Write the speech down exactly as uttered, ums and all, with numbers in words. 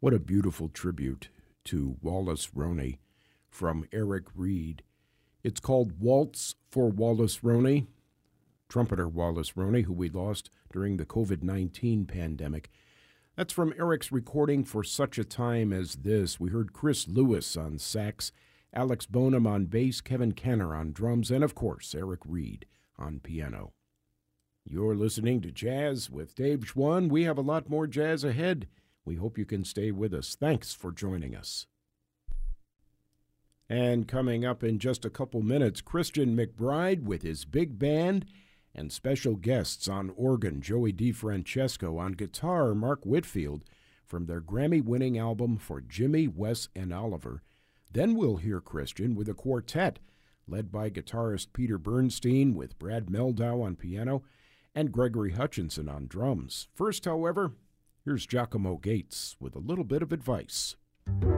What a beautiful tribute to Wallace Roney from Eric Reed. It's called Waltz for Wallace Roney, trumpeter Wallace Roney, who we lost during the covid nineteen pandemic. That's from Eric's recording For Such a Time as This. We heard Chris Lewis on sax, Alex Bonham on bass, Kevin Kenner on drums, and of course, Eric Reed on piano. You're listening to Jazz with Dave Schwann. We have a lot more jazz ahead. We hope you can stay with us. Thanks for joining us. And coming up in just a couple minutes, Christian McBride with his big band and special guests on organ, Joey DeFrancesco, on guitar, Mark Whitfield, from their Grammy-winning album For Jimmy, Wes, and Oliver. Then we'll hear Christian with a quartet, led by guitarist Peter Bernstein with Brad Meldau on piano and Gregory Hutchinson on drums. First, however, here's Giacomo Gates with a little bit of advice.